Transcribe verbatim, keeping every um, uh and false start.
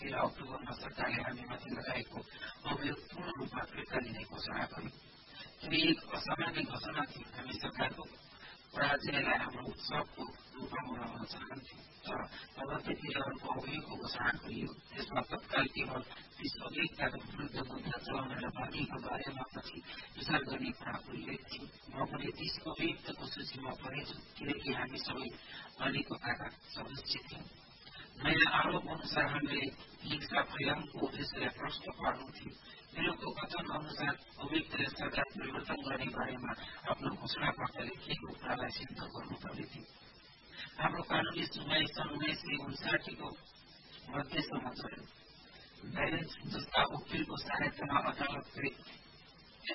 तेह्र अक्टोबरमा सरकारले हामीमाथि लगाएको अभियोग पूर्ण रूपमा फिर्ता लिने घोषणा गर्यो। यो एक असामान्य घोषणा थियो। हामी सरकारको पराजयलाई हाम्रो उत्सवको रूपमा मनाउन चाहन्थ्यौँ, तर अब त्यतिखेरको अभियोगको घोषणा गरियो। त्यसमा तत्काल केवल तीस अभियोगका विरुद्ध मुद्दा चलाउन भनिएको बारेमा पछि विचार गर्ने कुरा उल्लेख थियो। म पनि तीस अभियुक्तको सूचीमा परेछु, किनकि हामी सबै अलिकताका सदस्य थियौँ। नयाँ आरोप अनुसार हामीले हिंसा फैलाउनुको उद्देश्यलाई प्रश्न पार्नु थियो। विरोधको कथन अनुसार अभियुक्तले सरकार परिवर्तन गर्ने बारेमा आफ्नो घोषणा पत्र लेखिएको कुरालाई सिद्ध गर्नुपर्ने थियो। हाम्रो कानूनी सुनवाई सन् उन्नाइस सय उन्साठीको मध्यसम्म चल्यो। ब्यालेन्स जस्ता वकिलको सहायतामा अदालतले